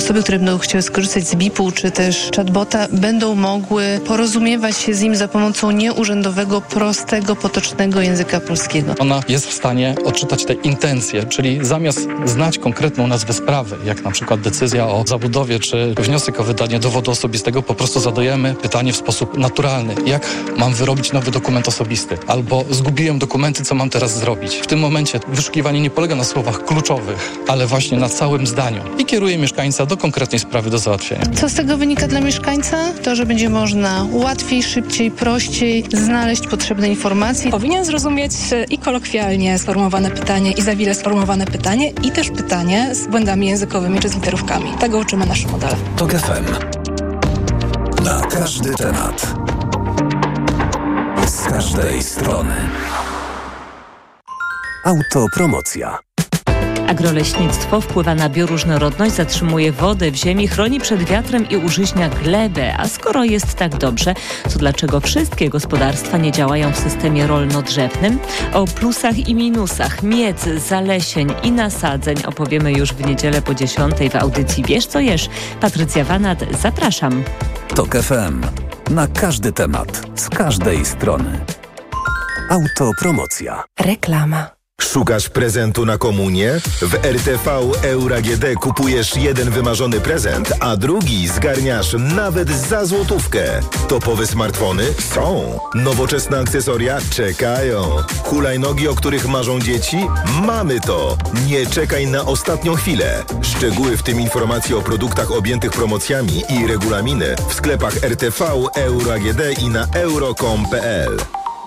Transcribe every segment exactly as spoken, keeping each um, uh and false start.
osoby, które będą chciały skorzystać z B I P-u czy też chatbota, będą mogły porozumiewać się z nim za pomocą nieurzędowego, prostego, potocznego języka polskiego. Ona jest w stanie odczytać te intencje, czyli zamiast znać konkretną nazwę sprawy, jak na przykład decyzja o zabudowie czy wniosek o wydanie dowodu osobistego, po prostu zadajemy pytanie w sposób naturalny. Jak mam wyrobić nowy dokument osobisty? Albo zgubiłem dokumenty, co mam teraz zrobić? W tym momencie wyszukiwanie nie polega na słowach kluczowych, ale właśnie na całym zdaniu i kieruje mieszkańca do konkretnej sprawy do załatwienia. Co z tego wynika dla mieszkańca? To, że będzie można łatwiej, szybciej, prościej znaleźć potrzebne informacje. Powinien zrozumieć i kolokwialnie sformułowane pytanie, i zawile sformułowane pytanie, i też pytanie z błędami językowymi czy z literówkami. Tego uczymy nasze modele. TOK F M. Na każdy temat. Z każdej strony. Autopromocja. Agroleśnictwo wpływa na bioróżnorodność, zatrzymuje wodę w ziemi, chroni przed wiatrem i użyźnia glebę. A skoro jest tak dobrze, to dlaczego wszystkie gospodarstwa nie działają w systemie rolno-drzewnym? O plusach i minusach miedz, zalesień i nasadzeń opowiemy już w niedzielę po dziesiątej w audycji Wiesz co jesz. Patrycja Wanat, zapraszam. TOK F M. Na każdy temat, z każdej strony. Autopromocja. Reklama. Szukasz prezentu na komunię? W R T V Euro A G D kupujesz jeden wymarzony prezent, a drugi zgarniasz nawet za złotówkę. Topowe smartfony? Są. Nowoczesne akcesoria? Czekają. Hulajnogi, o których marzą dzieci? Mamy to. Nie czekaj na ostatnią chwilę. Szczegóły, w tym informacje o produktach objętych promocjami i regulaminy w sklepach R T V Euro A G D i na euro kropka com kropka p l.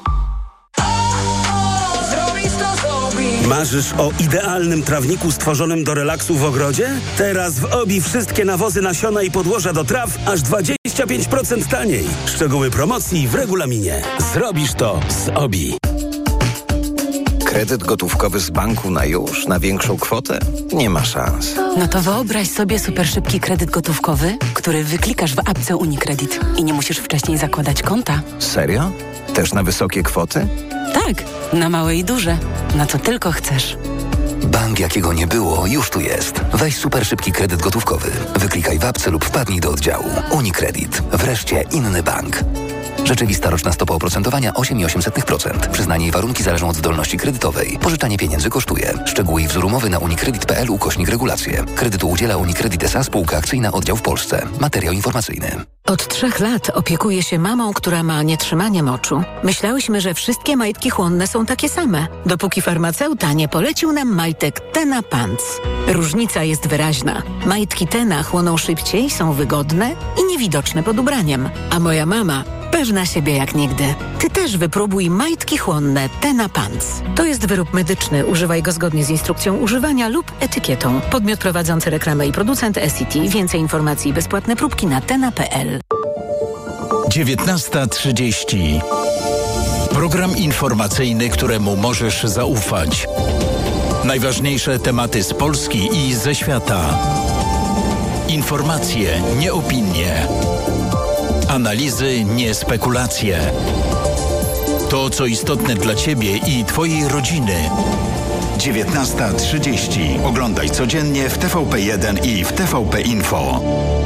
Marzysz o idealnym trawniku stworzonym do relaksu w ogrodzie? Teraz w Obi wszystkie nawozy, nasiona i podłoża do traw aż dwadzieścia pięć procent taniej. Szczegóły promocji w regulaminie. Zrobisz to z Obi. Kredyt gotówkowy z banku na już, na większą kwotę? Nie ma szans. No to wyobraź sobie super szybki kredyt gotówkowy, który wyklikasz w apce UniCredit i nie musisz wcześniej zakładać konta. Serio? Też na wysokie kwoty? Tak, na małe i duże. Na co tylko chcesz. Bank, jakiego nie było, już tu jest. Weź super szybki kredyt gotówkowy. Wyklikaj w apce lub wpadnij do oddziału. UniCredit. Wreszcie inny bank. Rzeczywista roczna stopa oprocentowania osiem przecinek osiem procent. Przyznanie i warunki zależą od zdolności kredytowej. Pożyczanie pieniędzy kosztuje. Szczegóły i wzór umowy na unicredit kropka p l ukośnik regulacje. Kredytu udziela UniCredit S A, spółka akcyjna, oddział w Polsce. Materiał informacyjny. Od trzech lat opiekuję się mamą, która ma nietrzymanie moczu. Myślałyśmy, że wszystkie majtki chłonne są takie same, dopóki farmaceuta nie polecił nam majtek Tena Pants. Różnica jest wyraźna. Majtki Tena chłoną szybciej, są wygodne i niewidoczne pod ubraniem. A moja mama pewna siebie jak nigdy. Ty też wypróbuj majtki chłonne Tena Pants. To jest wyrób medyczny. Używaj go zgodnie z instrukcją używania lub etykietą. Podmiot prowadzący reklamę i producent S C T. Więcej informacji i bezpłatne próbki na tena kropka p l. dziewiętnasta trzydzieści. Program informacyjny, któremu możesz zaufać. Najważniejsze tematy z Polski i ze świata. Informacje, nie opinie. Analizy, nie spekulacje. To, co istotne dla Ciebie i Twojej rodziny. dziewiętnasta trzydzieści. Oglądaj codziennie w T V P jeden i w T V P Info.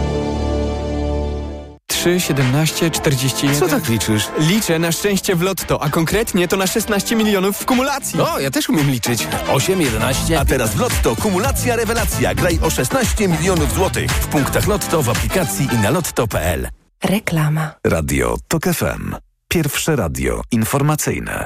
trzy, siedemnaście, czterdzieści jeden. Co tak liczysz? Liczę na szczęście w lotto, a konkretnie to na szesnaście milionów w kumulacji. O, ja też umiem liczyć. osiem, jedenaście. A teraz w Lotto kumulacja rewelacja. Graj o szesnaście milionów złotych. W punktach Lotto, w aplikacji i na lotto kropka p l. Reklama. Radio TOK F M. Pierwsze radio informacyjne.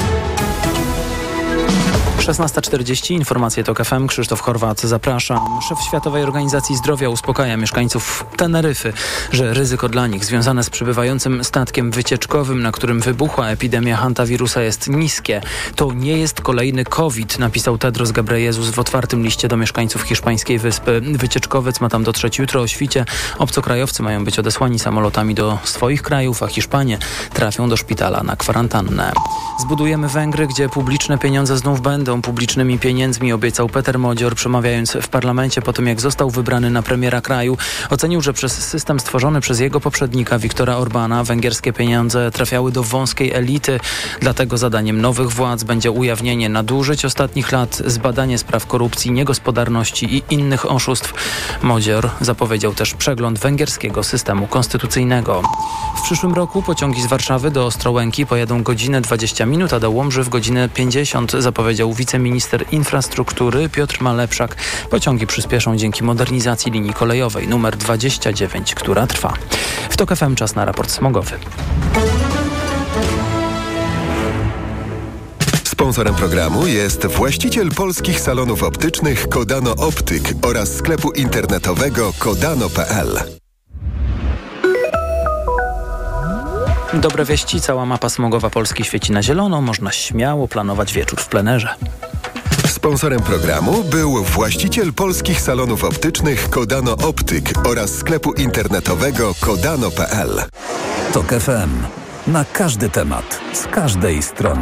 szesnasta czterdzieści, informacje TOK F M, Krzysztof Horwat, zapraszam. Szef Światowej Organizacji Zdrowia uspokaja mieszkańców Teneryfy, że ryzyko dla nich związane z przybywającym statkiem wycieczkowym, na którym wybuchła epidemia hantawirusa, jest niskie. To nie jest kolejny COVID, napisał Tedros Ghebreyesus w otwartym liście do mieszkańców hiszpańskiej wyspy. Wycieczkowiec ma tam dotrzeć jutro o świcie. Obcokrajowcy mają być odesłani samolotami do swoich krajów, a Hiszpanie trafią do szpitala na kwarantannę. Zbudujemy Węgry, gdzie publiczne pieniądze znów będą będą publicznymi pieniędzmi, obiecał Peter Modzior, przemawiając w parlamencie po tym, jak został wybrany na premiera kraju. Ocenił, że przez system stworzony przez jego poprzednika Viktora Orbana węgierskie pieniądze trafiały do wąskiej elity. Dlatego zadaniem nowych władz będzie ujawnienie nadużyć ostatnich lat, zbadanie spraw korupcji, niegospodarności i innych oszustw. Modzior zapowiedział też przegląd węgierskiego systemu konstytucyjnego. W przyszłym roku pociągi z Warszawy do Ostrołęki pojadą godzinę dwadzieścia minut, a do Łomży w godzinę pięćdziesiąt, zapowiedział wiceminister infrastruktury Piotr Malepszak. Pociągi przyspieszą dzięki modernizacji linii kolejowej numer dwadzieścia dziewięć, która trwa. W TOK F M czas na raport smogowy. Sponsorem programu jest właściciel polskich salonów optycznych Kodano Optyk oraz sklepu internetowego kodano kropka p l. Dobre wieści, cała mapa smogowa Polski świeci na zielono. Można śmiało planować wieczór w plenerze. Sponsorem programu był właściciel polskich salonów optycznych Kodano Optyk oraz sklepu internetowego kodano kropka p l. TOK F M. Na każdy temat, z każdej strony.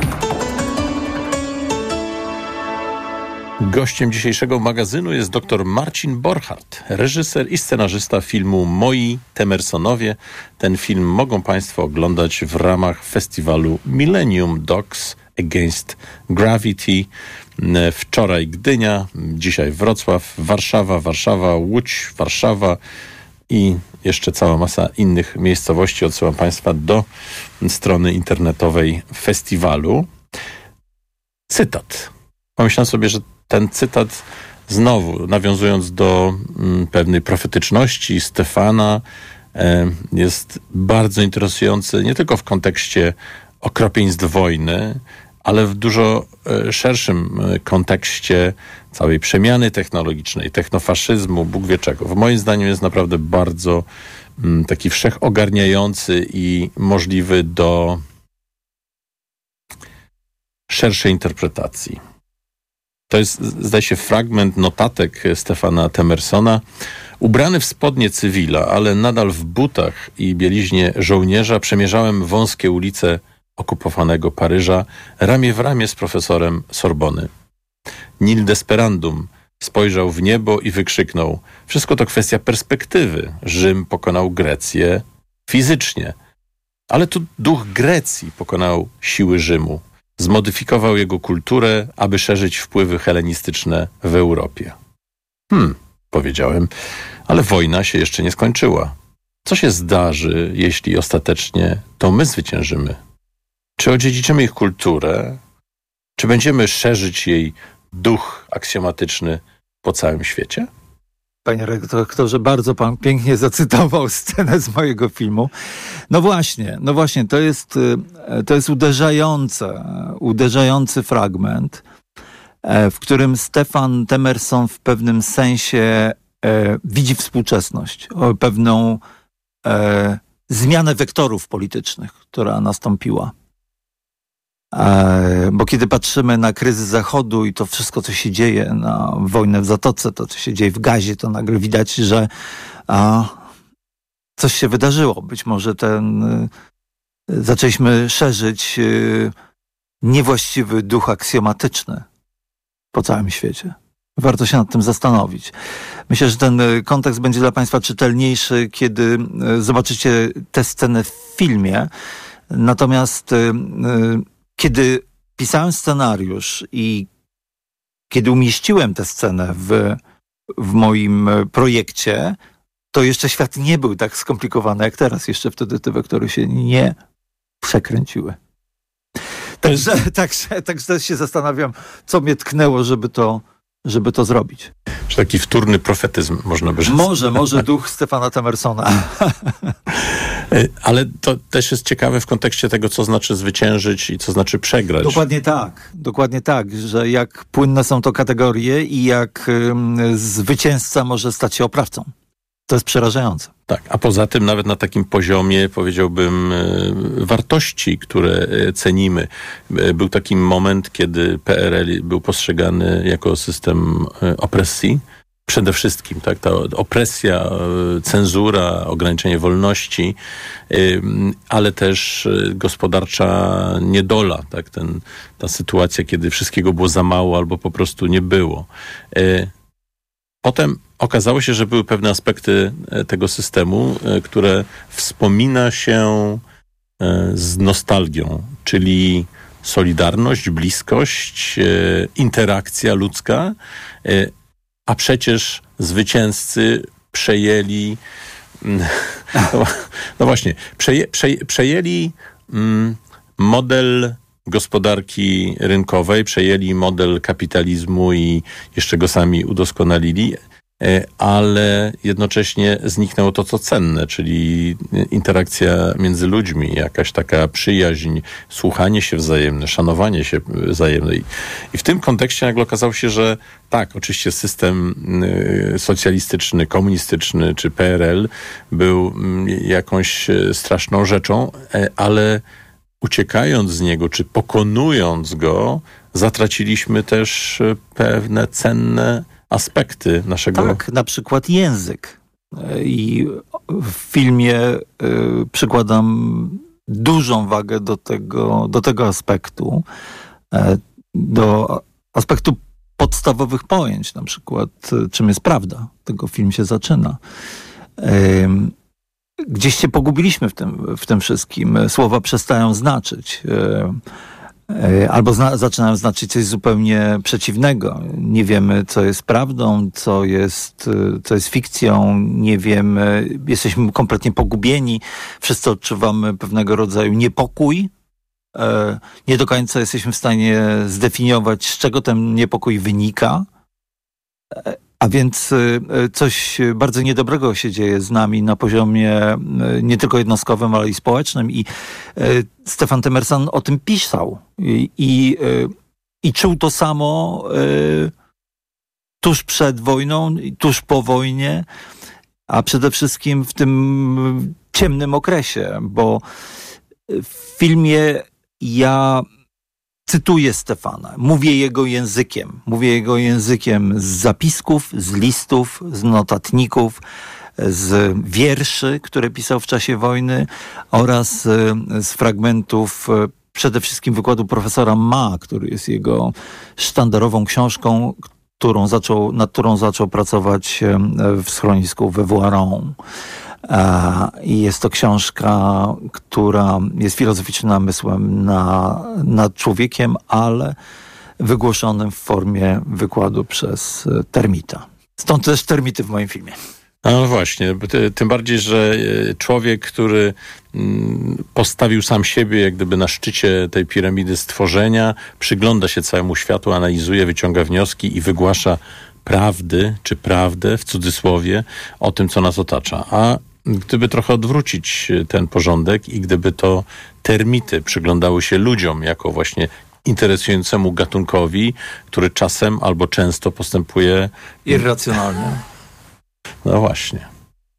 Gościem dzisiejszego magazynu jest dr Marcin Borchardt, reżyser i scenarzysta filmu Moi Temersonowie. Ten film mogą Państwo oglądać w ramach festiwalu Millennium Dogs Against Gravity. Wczoraj Gdynia, dzisiaj Wrocław, Warszawa, Warszawa, Łódź, Warszawa i jeszcze cała masa innych miejscowości. Odsyłam Państwa do strony internetowej festiwalu. Cytat. Pomyślałem sobie, że ten cytat, znowu nawiązując do mm, pewnej profetyczności Stefana, e, jest bardzo interesujący nie tylko w kontekście okropieństw wojny, ale w dużo e, szerszym e, kontekście całej przemiany technologicznej, technofaszyzmu, Bóg wie czego. W moim zdaniem jest naprawdę bardzo mm, taki wszechogarniający i możliwy do szerszej interpretacji. To jest, zdaje się, fragment notatek Stefana Temersona. Ubrany w spodnie cywila, ale nadal w butach i bieliźnie żołnierza, przemierzałem wąskie ulice okupowanego Paryża ramię w ramię z profesorem Sorbony. Nil desperandum spojrzał w niebo i wykrzyknął: wszystko to kwestia perspektywy. Rzym pokonał Grecję fizycznie, ale to duch Grecji pokonał siły Rzymu. Zmodyfikował jego kulturę, aby szerzyć wpływy helenistyczne w Europie. Hmm, powiedziałem, ale wojna się jeszcze nie skończyła. Co się zdarzy, jeśli ostatecznie to my zwyciężymy? Czy odziedziczymy ich kulturę? Czy będziemy szerzyć jej duch aksjomatyczny po całym świecie? Panie redaktorze, bardzo pan pięknie zacytował scenę z mojego filmu. No właśnie, no właśnie, to jest, to jest uderzające, uderzający fragment, w którym Stefan Temerson w pewnym sensie widzi współczesność, pewną zmianę wektorów politycznych, która nastąpiła. Bo kiedy patrzymy na kryzys Zachodu i to wszystko, co się dzieje, na wojnę w Zatoce, to co się dzieje w Gazie, to nagle widać, że a, coś się wydarzyło. Być może ten y, zaczęliśmy szerzyć y, niewłaściwy duch aksjomatyczny po całym świecie. Warto się nad tym zastanowić. Myślę, że ten kontekst będzie dla Państwa czytelniejszy, kiedy y, zobaczycie tę scenę w filmie. Natomiast y, y, kiedy pisałem scenariusz i kiedy umieściłem tę scenę w, w moim projekcie, to jeszcze świat nie był tak skomplikowany jak teraz. Jeszcze wtedy te wektory się nie przekręciły. Także, także, także się zastanawiam, co mnie tknęło, żeby to, żeby to zrobić. Czy taki wtórny profetyzm, można by rzec? Może, może duch Stefana Temersona. Ale to też jest ciekawe w kontekście tego, co znaczy zwyciężyć i co znaczy przegrać. Dokładnie tak. Dokładnie tak, że jak płynne są to kategorie i jak um, zwycięzca może stać się oprawcą. To jest przerażające. Tak, a poza tym nawet na takim poziomie, powiedziałbym, wartości, które cenimy. Był taki moment, kiedy P R L był postrzegany jako system opresji, przede wszystkim, tak, ta opresja, cenzura, ograniczenie wolności, ale też gospodarcza niedola, tak, ten, ta sytuacja, kiedy wszystkiego było za mało albo po prostu nie było. Potem okazało się, że były pewne aspekty tego systemu, które wspomina się z nostalgią, czyli solidarność, bliskość, interakcja ludzka, a przecież zwycięzcy przejęli, no właśnie, przeję, przeję, przejęli model gospodarki rynkowej, przejęli model kapitalizmu i jeszcze go sami udoskonalili, ale jednocześnie zniknęło to, co cenne, czyli interakcja między ludźmi, jakaś taka przyjaźń, słuchanie się wzajemne, szanowanie się wzajemne. I w tym kontekście nagle okazało się, że tak, oczywiście system socjalistyczny, komunistyczny czy P R L był jakąś straszną rzeczą, ale uciekając z niego, czy pokonując go, zatraciliśmy też pewne cenne aspekty naszego... Tak, na przykład język. I w filmie y, przykładam dużą wagę do tego, do tego aspektu, y, do aspektu podstawowych pojęć, na przykład y, czym jest prawda. Tego film się zaczyna. Y, gdzieś się pogubiliśmy w tym, w tym wszystkim. Słowa przestają znaczyć. Y, Albo zna, zaczynają znaczyć coś zupełnie przeciwnego. Nie wiemy, co jest prawdą, co jest, co jest fikcją, nie wiemy, jesteśmy kompletnie pogubieni, wszyscy odczuwamy pewnego rodzaju niepokój. Nie do końca jesteśmy w stanie zdefiniować, z czego ten niepokój wynika. A więc coś bardzo niedobrego się dzieje z nami na poziomie nie tylko jednostkowym, ale i społecznym. I Stefan Temerson o tym pisał. I, i, i czuł to samo tuż przed wojną, tuż po wojnie, a przede wszystkim w tym ciemnym okresie, bo w filmie ja cytuję Stefana, mówię jego językiem. Mówię jego językiem z zapisków, z listów, z notatników, z wierszy, które pisał w czasie wojny oraz z fragmentów przede wszystkim wykładu profesora Ma, który jest jego sztandarową książką, którą zaczął, nad którą zaczął pracować w schronisku we Voiron. I jest to książka, która jest filozoficznym namysłem na, nad człowiekiem, ale wygłoszonym w formie wykładu przez termita. Stąd też termity w moim filmie. No właśnie, tym bardziej, że człowiek, który postawił sam siebie jak gdyby na szczycie tej piramidy stworzenia, przygląda się całemu światu, analizuje, wyciąga wnioski i wygłasza prawdy, czy prawdę w cudzysłowie o tym, co nas otacza. A gdyby trochę odwrócić ten porządek i gdyby to termity przyglądały się ludziom jako właśnie interesującemu gatunkowi, który czasem albo często postępuje irracjonalnie. No właśnie.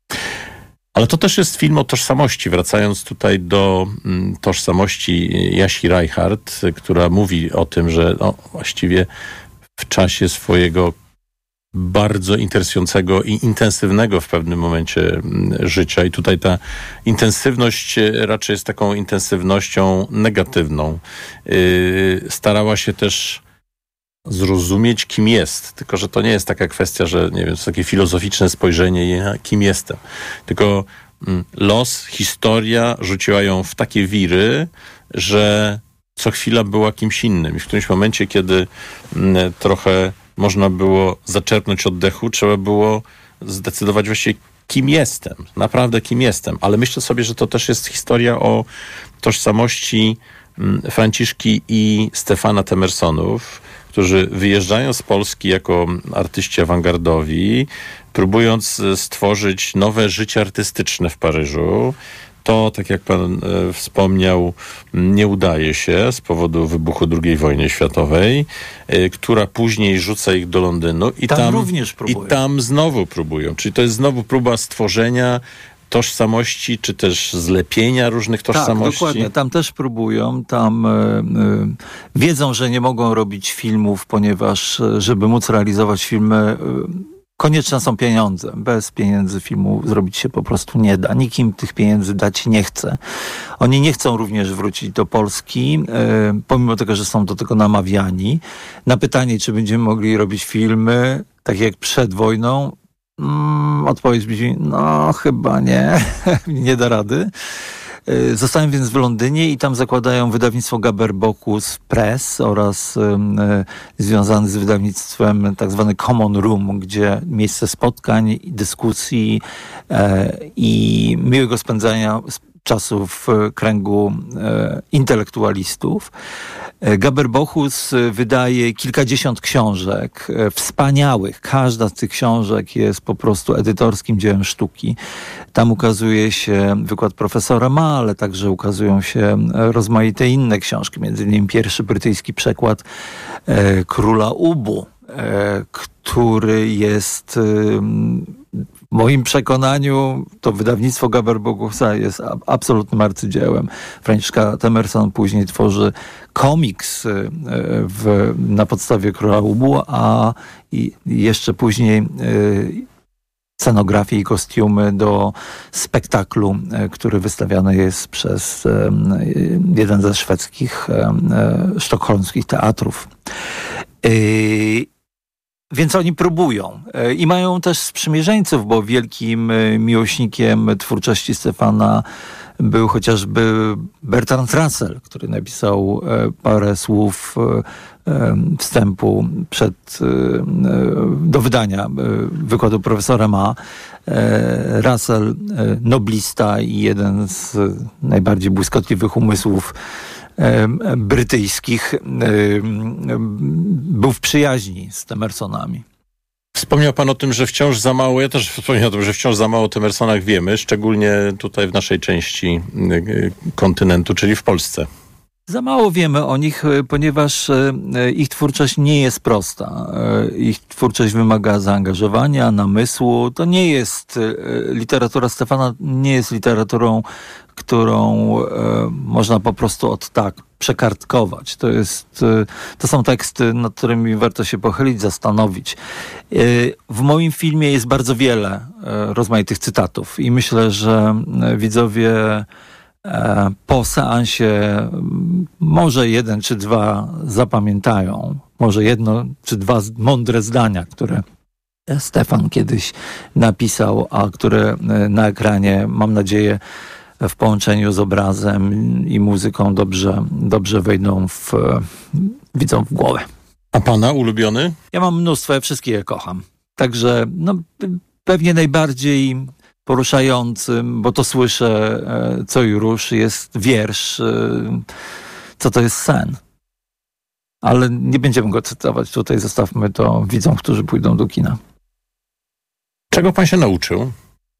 Ale to też jest film o tożsamości. Wracając tutaj do mm, tożsamości Jasi Reichardt, która mówi o tym, że no, właściwie w czasie swojego bardzo interesującego i intensywnego w pewnym momencie życia. I tutaj ta intensywność raczej jest taką intensywnością negatywną. Yy, starała się też zrozumieć, kim jest. Tylko, że to nie jest taka kwestia, że nie wiem, to jest takie filozoficzne spojrzenie, kim jestem. Tylko mm, los, historia rzuciła ją w takie wiry, że co chwila była kimś innym. I w którymś momencie, kiedy mm, trochę można było zaczerpnąć oddechu, trzeba było zdecydować właściwie, kim jestem. Naprawdę kim jestem. Ale myślę sobie, że to też jest historia o tożsamości Franciszki i Stefana Temersonów, którzy wyjeżdżają z Polski jako artyści awangardowi, próbując stworzyć nowe życie artystyczne w Paryżu. To, tak jak pan e, wspomniał, nie udaje się z powodu wybuchu drugiej wojny światowej, e, która później rzuca ich do Londynu i tam, tam również próbują. I tam znowu próbują. Czyli to jest znowu próba stworzenia tożsamości, czy też zlepienia różnych tożsamości. Tak, dokładnie. Tam też próbują. Tam y, y, wiedzą, że nie mogą robić filmów, ponieważ żeby móc realizować filmy, y, konieczne są pieniądze. Bez pieniędzy filmu zrobić się po prostu nie da. Nikt im tych pieniędzy dać nie chce. Oni nie chcą również wrócić do Polski, e, pomimo tego, że są do tego namawiani. Na pytanie, czy będziemy mogli robić filmy, tak jak przed wojną, mm, odpowiedź brzmi, no chyba nie, nie da rady. Zostałem więc w Londynie i tam zakładają wydawnictwo Gaber-Bocuse Press oraz y, związany z wydawnictwem tak zwany Common Room, gdzie miejsce spotkań, dyskusji y, i miłego spędzania czasu w kręgu y, intelektualistów. Gaber-Bocuse wydaje kilkadziesiąt książek, wspaniałych. Każda z tych książek jest po prostu edytorskim dziełem sztuki. Tam ukazuje się wykład profesora Ma, ale także ukazują się rozmaite inne książki, między innymi pierwszy brytyjski przekład e, Króla Ubu, e, który jest e, w moim przekonaniu to wydawnictwo Gaber-Bocusa jest a, absolutnym arcydziełem. Franciszka Temerson później tworzy komiks e, w, na podstawie Króla Ubu, a i jeszcze później e, scenografię i kostiumy do spektaklu, który wystawiany jest przez e, jeden ze szwedzkich e, sztokholmskich teatrów. E, Więc oni próbują i mają też sprzymierzeńców, bo wielkim miłośnikiem twórczości Stefana był chociażby Bertrand Russell, który napisał parę słów wstępu przed, do wydania wykładu profesora Ma. Russell, noblista i jeden z najbardziej błyskotliwych umysłów brytyjskich, był w przyjaźni z Temersonami. Wspomniał pan o tym, że wciąż za mało, ja też wspomniałem o tym, że wciąż za mało o Temersonach wiemy, szczególnie tutaj w naszej części kontynentu, czyli w Polsce. Za mało wiemy o nich, ponieważ ich twórczość nie jest prosta. Ich twórczość wymaga zaangażowania, namysłu. To nie jest, literatura Stefana nie jest literaturą, którą można po prostu od tak przekartkować. To jest, to są teksty, nad którymi warto się pochylić, zastanowić. W moim filmie jest bardzo wiele rozmaitych cytatów i myślę, że widzowie po seansie może jeden czy dwa zapamiętają, może jedno czy dwa mądre zdania, które Stefan kiedyś napisał, a które na ekranie, mam nadzieję, w połączeniu z obrazem i muzyką dobrze, dobrze wejdą w, widzą w głowę. A pana ulubiony? Ja mam mnóstwo, ja wszystkie je kocham. Także no, pewnie najbardziej poruszającym, bo to słyszę co i rusz, jest wiersz Co to jest sen. Ale nie będziemy go cytować tutaj, zostawmy to widzom, którzy pójdą do kina. Czego pan się nauczył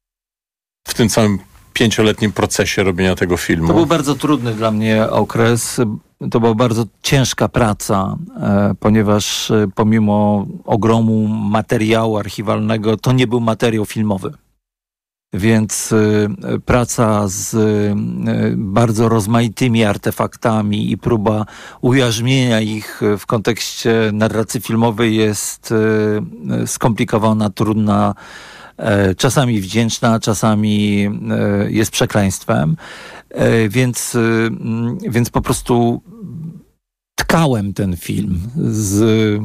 w tym całym pięcioletnim procesie robienia tego filmu? To był bardzo trudny dla mnie okres. To była bardzo ciężka praca, e, ponieważ e, pomimo ogromu materiału archiwalnego, to nie był materiał filmowy. Więc y, praca z y, bardzo rozmaitymi artefaktami i próba ujarzmienia ich w kontekście narracji filmowej jest y, skomplikowana, trudna, y, czasami wdzięczna, czasami y, jest przekleństwem. Y, więc, y, więc po prostu tkałem ten film z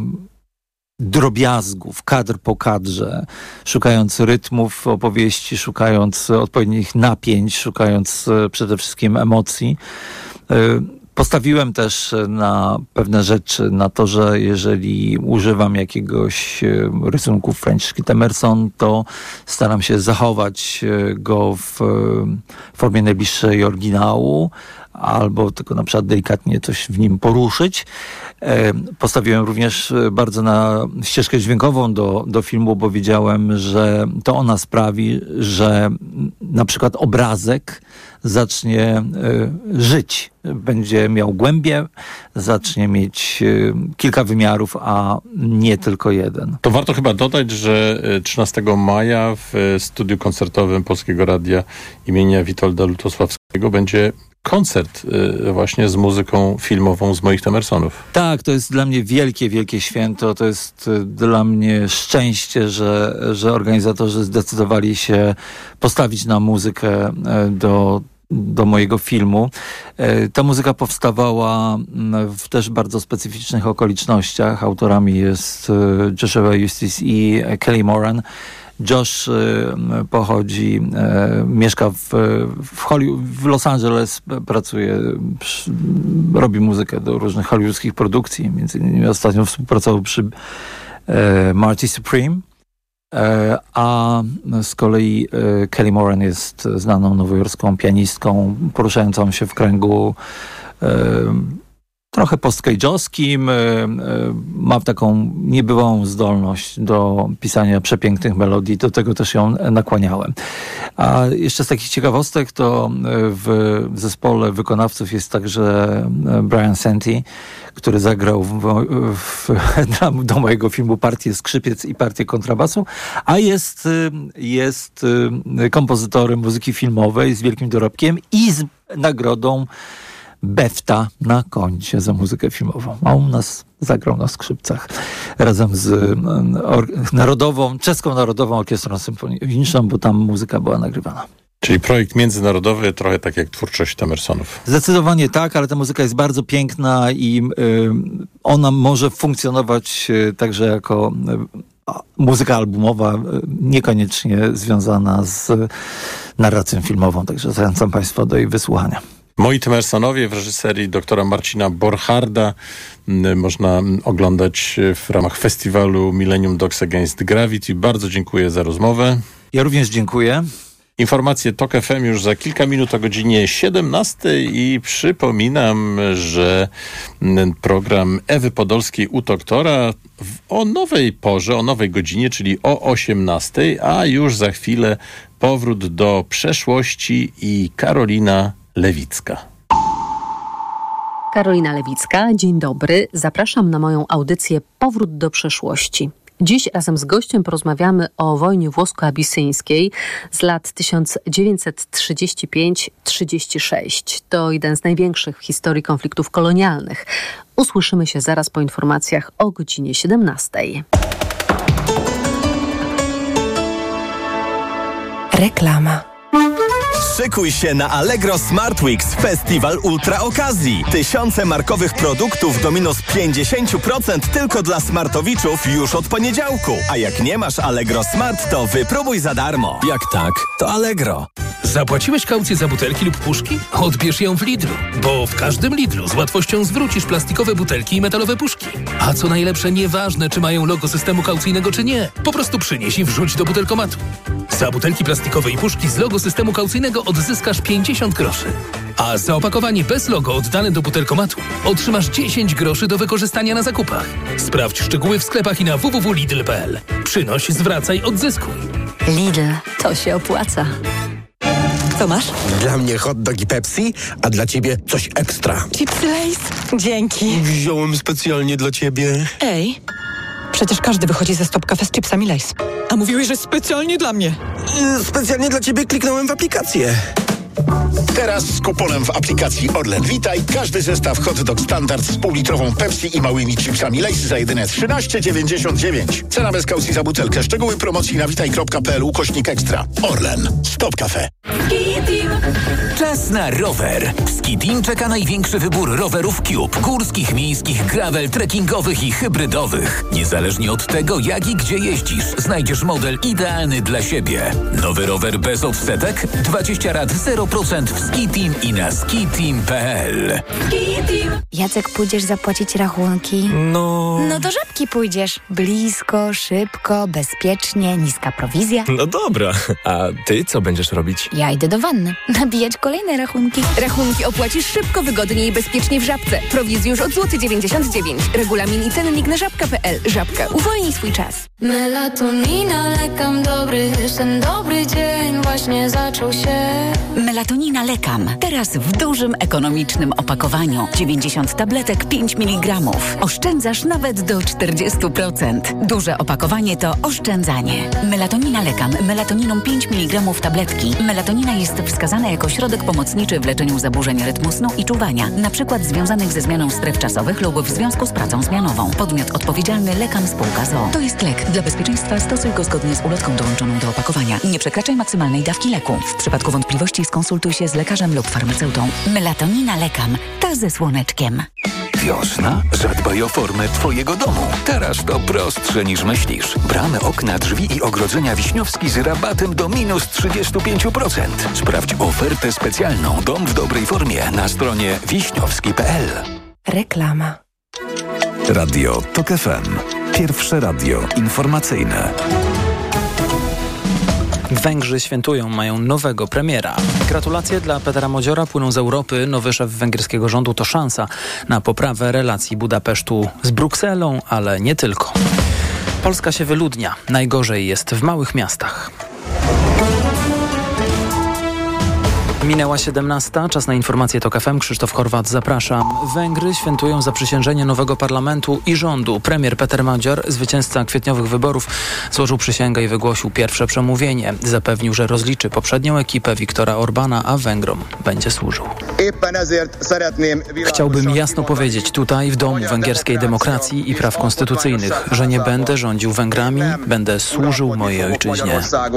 drobiazgów, kadr po kadrze, szukając rytmów opowieści, szukając odpowiednich napięć, szukając przede wszystkim emocji. Postawiłem też na pewne rzeczy, na to, że jeżeli używam jakiegoś rysunku Franciszki Temerson, to staram się zachować go w formie najbliższej oryginału, albo tylko na przykład delikatnie coś w nim poruszyć. Postawiłem również bardzo na ścieżkę dźwiękową do, do filmu, bo wiedziałem, że to ona sprawi, że na przykład obrazek zacznie żyć. Będzie miał głębię, zacznie mieć kilka wymiarów, a nie tylko jeden. To warto chyba dodać, że trzynastego maja w studiu koncertowym Polskiego Radia imienia Witolda Lutosławskiego będzie koncert y, właśnie z muzyką filmową z moich Temersonów. Tak, to jest dla mnie wielkie, wielkie święto. To jest y, dla mnie szczęście, że, że organizatorzy zdecydowali się postawić na muzykę y, do do mojego filmu. Ta muzyka powstawała w też bardzo specyficznych okolicznościach. Autorami jest Joshua Eustace i Kelly Moran. Josh pochodzi, mieszka w, w, Hollywood, w Los Angeles, pracuje, robi muzykę do różnych hollywoodzkich produkcji. Między innymi ostatnio współpracował przy Marty Supreme. A z kolei Kelly Moran jest znaną nowojorską pianistką, poruszającą się w kręgu trochę post-cage'owskim. Ma taką niebywałą zdolność do pisania przepięknych melodii. Do tego też ją nakłaniałem. A jeszcze z takich ciekawostek to w zespole wykonawców jest także Brian Senti, który zagrał w, w, w, do mojego filmu partię skrzypiec i partię kontrabasu, a jest, jest kompozytorem muzyki filmowej z wielkim dorobkiem i z nagrodą BEFTA na koncie za muzykę filmową. A u nas zagrał na skrzypcach razem z or, Narodową, Czeską Narodową Orkiestrą Symfoniczną, bo tam muzyka była nagrywana. Czyli projekt międzynarodowy, trochę tak jak twórczość Temersonów. Zdecydowanie tak, ale ta muzyka jest bardzo piękna i y, ona może funkcjonować y, także jako y, muzyka albumowa, y, niekoniecznie związana z y, narracją filmową. Także zachęcam Państwa do jej wysłuchania. Moi Temersonowie w reżyserii doktora Marcina Borcharda można oglądać w ramach festiwalu Millennium Dogs Against Gravity. Bardzo dziękuję za rozmowę. Ja również dziękuję. Informacje Tok F M już za kilka minut o godzinie siedemnastej i przypominam, że program Ewy Podolskiej u doktora o nowej porze, o nowej godzinie, czyli o osiemnastej, a już za chwilę powrót do przeszłości i Karolina Lewicka. Karolina Lewicka, dzień dobry. Zapraszam na moją audycję Powrót do przeszłości. Dziś razem z gościem porozmawiamy o wojnie włosko-abisyńskiej z lat tysiąc dziewięćset trzydziesty piąty trzydziesty szósty. To jeden z największych w historii konfliktów kolonialnych. Usłyszymy się zaraz po informacjach o godzinie siedemnastej. Reklama. Szykuj się na Allegro Smart Weeks, festiwal ultra okazji. Tysiące markowych produktów do minus pięćdziesiąt procent tylko dla smartowiczów już od poniedziałku. A jak nie masz Allegro Smart, to wypróbuj za darmo. Jak tak, to Allegro. Zapłaciłeś kaucję za butelki lub puszki? Odbierz ją w Lidlu, bo w każdym Lidlu z łatwością zwrócisz plastikowe butelki i metalowe puszki. A co najlepsze, nieważne czy mają logo systemu kaucyjnego czy nie, po prostu przynieś i wrzuć do butelkomatu. Za butelki plastikowe i puszki z logo systemu kaucyjnego odzyskasz pięćdziesiąt groszy. A za opakowanie bez logo oddane do butelkomatu otrzymasz dziesięć groszy do wykorzystania na zakupach. Sprawdź szczegóły w sklepach i na w w w kropka lidl kropka p l. Przynoś, zwracaj, odzyskuj. Lidl, to się opłaca. Co masz? Dla mnie hot dog i Pepsi, a dla ciebie coś ekstra. Chipsy Lay's? Dzięki. Wziąłem specjalnie dla ciebie. Ej, przecież każdy wychodzi ze Stop Cafe z chipsami Lay's. A mówiłeś, że specjalnie dla mnie. Yy, specjalnie dla ciebie kliknąłem w aplikację. Teraz z kuponem w aplikacji Orlen Witaj każdy zestaw hot dog standard z półlitrową Pepsi i małymi chipsami Lay's za jedyne trzynaście dziewięćdziesiąt dziewięć. Cena bez kaucji za butelkę. Szczegóły promocji na witaj kropka p l ukośnik ekstra. Orlen. Stop Cafe. Czas na rower. W Ski-Team czeka największy wybór rowerów Cube. Górskich, miejskich, gravel, trekkingowych i hybrydowych. Niezależnie od tego, jak i gdzie jeździsz, znajdziesz model idealny dla siebie. Nowy rower bez odsetek, dwadzieścia rat zero procent w Ski-Team i na ski team kropka p l. Jacek, pójdziesz zapłacić rachunki? No... No do Żabki pójdziesz. Blisko, szybko, bezpiecznie, niska prowizja. No dobra, a ty co będziesz robić? Ja idę do wanny. Nabijać kolejne rachunki. Rachunki opłacisz szybko, wygodnie i bezpiecznie w Żabce. Prowizji już od złoty dziewięćdziesiąt dziewięć. Regulamin i cennik na żabka kropka p l. Żabka. Uwolnij swój czas. Melatonina, lekam dobry, ten dobry dzień właśnie zaczął się. Melatonina lekam. Teraz w dużym, ekonomicznym opakowaniu. dziewięćdziesiąt pięćdziesiąt tabletek pięć miligramów. Oszczędzasz nawet do czterdzieści procent. Duże opakowanie to oszczędzanie. Melatonina Lekam. Melatoniną pięć miligramów tabletki. Melatonina jest wskazana jako środek pomocniczy w leczeniu zaburzeń rytmu snu i czuwania, na przykład związanych ze zmianą stref czasowych lub w związku z pracą zmianową. Podmiot odpowiedzialny Lekam Spółka z o o. To jest lek. Dla bezpieczeństwa stosuj go zgodnie z ulotką dołączoną do opakowania. Nie przekraczaj maksymalnej dawki leku. W przypadku wątpliwości skonsultuj się z lekarzem lub farmaceutą. Melatonina Lekam. Ta ze słoneczkiem. Wiosna? Zadbaj o formę twojego domu. Teraz to prostsze niż myślisz. Bramy, okna, drzwi i ogrodzenia Wiśniowski z rabatem do minus trzydzieści pięć procent. Sprawdź ofertę specjalną Dom w dobrej formie na stronie wiśniowski kropka p l. Reklama. Radio TOK F M. Pierwsze radio informacyjne. Węgrzy świętują, mają nowego premiera. Gratulacje dla Petera Modziora płyną z Europy. Nowy szef węgierskiego rządu to szansa na poprawę relacji Budapesztu z Brukselą, ale nie tylko. Polska się wyludnia. Najgorzej jest w małych miastach. Minęła siedemnasta, czas na informacje TOK F M. Krzysztof Horwat, zapraszam. Węgry świętują zaprzysiężenie nowego parlamentu i rządu. Premier Peter Magyar, zwycięzca kwietniowych wyborów, złożył przysięgę i wygłosił pierwsze przemówienie. Zapewnił, że rozliczy poprzednią ekipę Viktora Orbana, a Węgrom będzie służył. Chciałbym jasno powiedzieć tutaj, w domu węgierskiej demokracji i praw konstytucyjnych, że nie będę rządził Węgrami, będę służył mojej ojczyźnie.